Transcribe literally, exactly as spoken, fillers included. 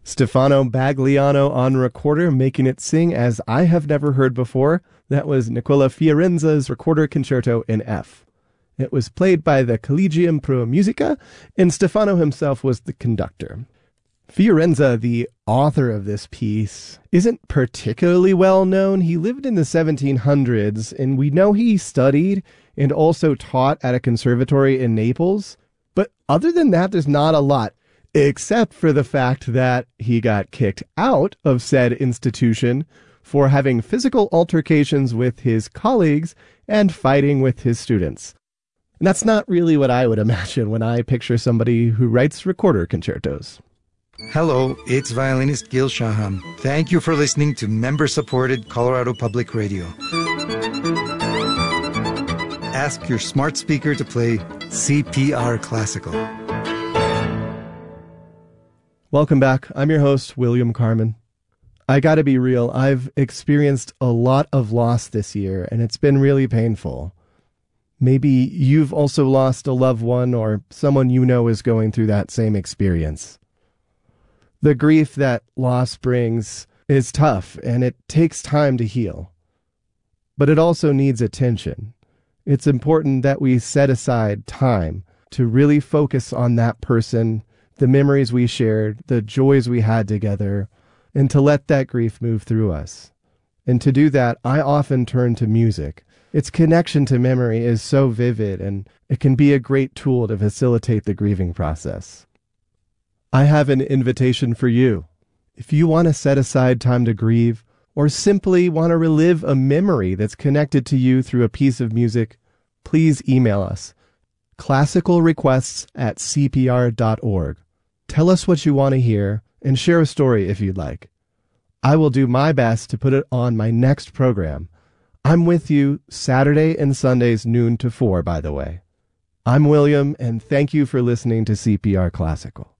Stefano Bagliano on recorder, making it sing as I have never heard before. That was Nicola Fiorenza's Recorder Concerto in F. It was played by the Collegium Pro Musica, and Stefano himself was the conductor. Fiorenza, the author of this piece, isn't particularly well known. He lived in the seventeen hundreds, and we know he studied and also taught at a conservatory in Naples. But other than that, there's not a lot, except for the fact that he got kicked out of said institution for having physical altercations with his colleagues and fighting with his students. And that's not really what I would imagine when I picture somebody who writes recorder concertos. Hello, it's violinist Gil Shaham. Thank you for listening to member-supported Colorado Public Radio. Ask your smart speaker to play C P R Classical. Welcome back. I'm your host, William Carmen. I gotta be real, I've experienced a lot of loss this year, and it's been really painful. Maybe you've also lost a loved one or someone you know is going through that same experience. The grief that loss brings is tough, and it takes time to heal. But it also needs attention. It's important that we set aside time to really focus on that person, the memories we shared, the joys we had together, and to let that grief move through us. And to do that, I often turn to music. Its connection to memory is so vivid, and it can be a great tool to facilitate the grieving process. I have an invitation for you. If you want to set aside time to grieve, or simply want to relive a memory that's connected to you through a piece of music, please email us, classical requests at c p r dot org. Tell us what you want to hear, and share a story if you'd like. I will do my best to put it on my next program. I'm with you Saturday and Sundays noon to four, by the way. I'm William, and thank you for listening to C P R Classical.